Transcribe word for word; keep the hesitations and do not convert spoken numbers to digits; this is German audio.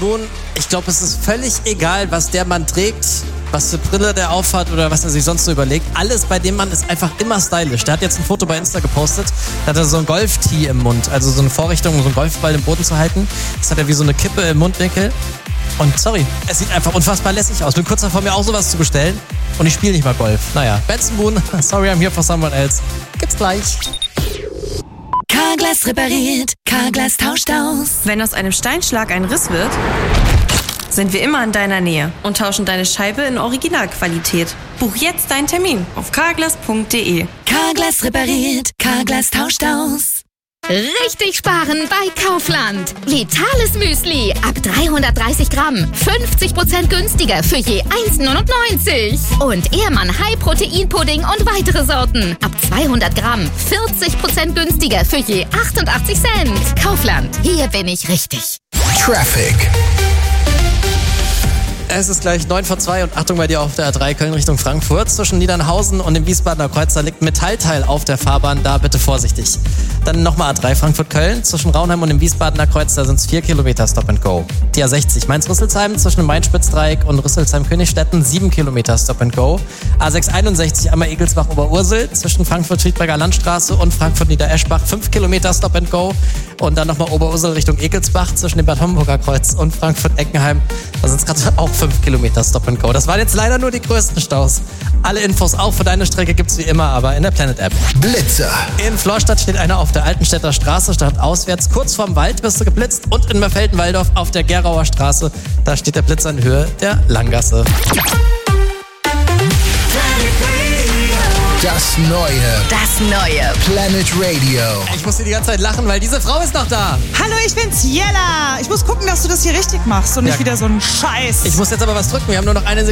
Boone, ich glaube, es ist völlig egal, was der Mann trägt, was für Brille der aufhat oder was er sich sonst so überlegt. Alles bei dem Mann ist einfach immer stylisch. Der hat jetzt ein Foto bei Insta gepostet, da hat er so ein Golf-Tee im Mund, also so eine Vorrichtung, um so einen Golfball im Boden zu halten. Das hat er wie so eine Kippe im Mundwinkel. Und sorry, es sieht einfach unfassbar lässig aus. Bin kurz davor, mir auch sowas zu bestellen und ich spiele nicht mal Golf. Naja, Benson Boone, sorry, I'm here for someone else. Gibt's gleich. Carglass repariert, Carglass tauscht aus. Wenn aus einem Steinschlag ein Riss wird, sind wir immer in deiner Nähe und tauschen deine Scheibe in Originalqualität. Buch jetzt deinen Termin auf carglass punkt de. Carglass repariert, Carglass tauscht aus. Richtig sparen bei Kaufland. Vitales Müsli ab dreihundertdreißig Gramm. fünfzig Prozent günstiger für je eins neunundneunzig. Und Ehrmann High Protein Pudding und weitere Sorten. Ab zweihundert Gramm. vierzig Prozent günstiger für je achtundachtzig Cent. Kaufland. Hier bin ich richtig. Traffic. Es ist gleich neun vor zwei und Achtung bei dir auf der A drei Köln Richtung Frankfurt. Zwischen Niedernhausen und dem Wiesbadener Kreuzer liegt ein Metallteil auf der Fahrbahn, da bitte vorsichtig. Dann nochmal A drei Frankfurt-Köln. Zwischen Raunheim und dem Wiesbadener Kreuzer sind es vier Kilometer Stop and Go. Die A sechzig Mainz-Rüsselsheim zwischen dem Main-Spitz-Dreieck und Rüsselsheim-Königstetten sieben Kilometer Stop and Go. A sechs einundsechzig einmal Egelsbach-Oberursel zwischen Frankfurt-Friedberger Landstraße und Frankfurt-Niedereschbach fünf Kilometer Stop and Go. Und dann nochmal Oberursel Richtung Egelsbach zwischen dem Bad Homburger Kreuz und Frankfurt-Eckenheim. Da sind es gerade auch fünf Kilometer Stop and Go. Das waren jetzt leider nur die größten Staus. Alle Infos auch für deine Strecke gibt's wie immer, aber in der Planet-App. Blitzer. In Florstadt steht einer auf der Altenstädter Straße, stadtauswärts. Kurz vorm Wald wirst du geblitzt. Und in Merfelden-Walldorf auf der Gerauer Straße, da steht der Blitzer in Höhe der Langgasse. Das Neue. Das Neue. Planet Radio. Ich muss hier die ganze Zeit lachen, weil diese Frau ist noch da. Hallo, ich bin's, Jella. Ich muss gucken, dass du das hier richtig machst und nicht Ja. wieder so ein Scheiß. Ich muss jetzt aber was drücken. Wir haben nur noch eine Sekunde.